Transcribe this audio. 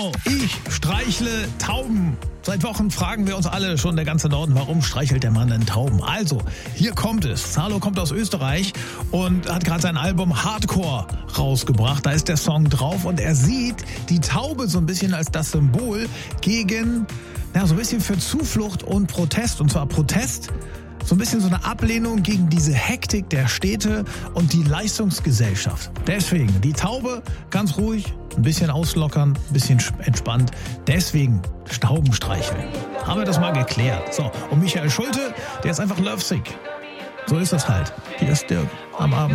Genau, ich streichle Tauben. Seit Wochen fragen wir uns alle schon, der ganze Norden, warum streichelt der Mann denn Tauben? Also, hier kommt es. Zalo kommt aus Österreich und hat gerade sein Album Hardcore rausgebracht. Da ist der Song drauf und er sieht die Taube so ein bisschen als das Symbol gegen, so ein bisschen für Zuflucht und Protest. Und zwar Protest, so ein bisschen so eine Ablehnung gegen diese Hektik der Städte und die Leistungsgesellschaft. Deswegen die Taube ganz ruhig, ein bisschen auslockern, ein bisschen entspannt. Deswegen Tauben streicheln. Haben wir das mal geklärt. So, und Michael Schulte, der ist einfach lovesick. So ist das halt. Hier ist Dirk am Abend.